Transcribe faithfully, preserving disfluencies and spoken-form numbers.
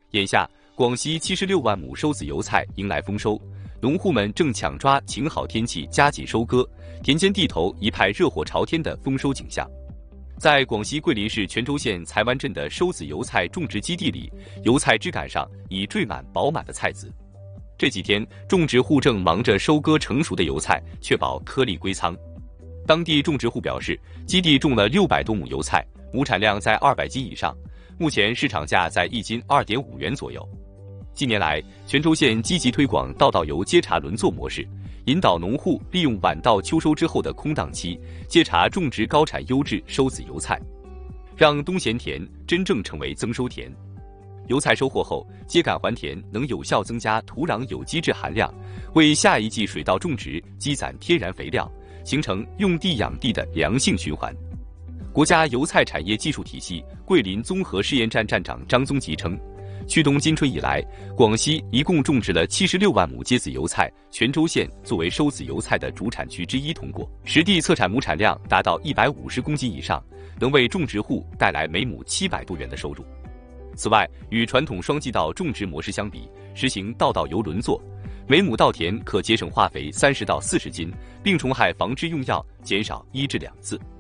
眼下，广西七十六万亩收子油菜迎来丰收，农户们正抢抓晴好天气加紧收割，田间地头一派热火朝天的丰收景象。在广西桂林市全州县才湾镇的收子油菜种植基地里，油菜枝杆上已缀满饱满的菜籽。这几天，种植户正忙着收割成熟的油菜，确保颗粒归仓。当地种植户表示，基地种了六百多亩油菜，亩产量在二百斤以上，目前市场价在一斤二点五元左右。近年来，全州县积极推广稻稻油接茬轮作模式，引导农户利用晚稻秋收之后的空档期，接茬种植高产优质收子油菜，让冬闲田真正成为增收田。油菜收获后，秸秆还田能有效增加土壤有机质含量，为下一季水稻种植积攒天然肥料，形成用地养地的良性循环。国家油菜产业技术体系桂林综合试验站站长张宗吉称，去冬今春以来，广西一共种植了七十六万亩秸子油菜，全州县作为收子油菜的主产区之一通过，实地测产亩产量达到一百五十公斤以上，能为种植户带来每亩七百多元的收入。此外，与传统双季稻种植模式相比，实行稻稻油轮作，每亩稻田可节省化肥三十到四十斤，病虫害防治用药减少一至两次。